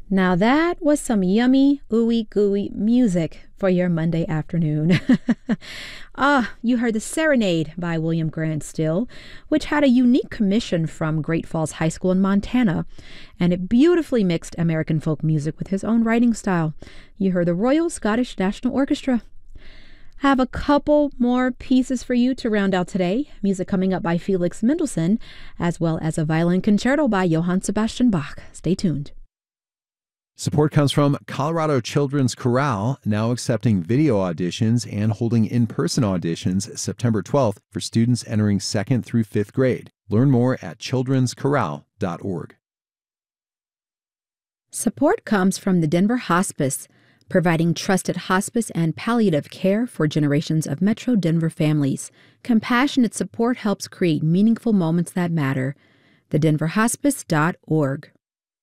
Now that was some yummy, ooey gooey music for your Monday afternoon. You heard the Serenade by William Grant Still, which had a unique commission from Great Falls High School in Montana, and it beautifully mixed American folk music with his own writing style. You heard the Royal Scottish National Orchestra. Have a couple more pieces for you to round out today. Music coming up by Felix Mendelssohn, as well as a violin concerto by Johann Sebastian Bach. Stay tuned. Support comes from Colorado Children's Chorale, now accepting video auditions and holding in-person auditions September 12th for students entering 2nd through 5th grade. Learn more at childrenschorale.org. Support comes from the Denver Hospice, providing trusted hospice and palliative care for generations of Metro Denver families. Compassionate support helps create meaningful moments that matter. TheDenverHospice.org.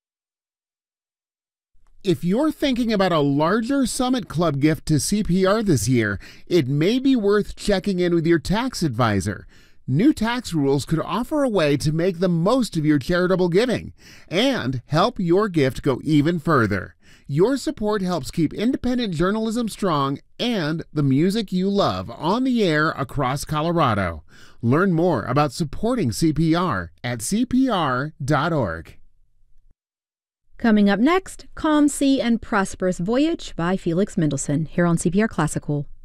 If you're thinking about a larger Summit Club gift to CPR this year, it may be worth checking in with your tax advisor. New tax rules could offer a way to make the most of your charitable giving and help your gift go even further. Your support helps keep independent journalism strong and the music you love on the air across Colorado. Learn more about supporting CPR at CPR.org. Coming up next, Calm Sea and Prosperous Voyage by Felix Mendelssohn here on CPR Classical.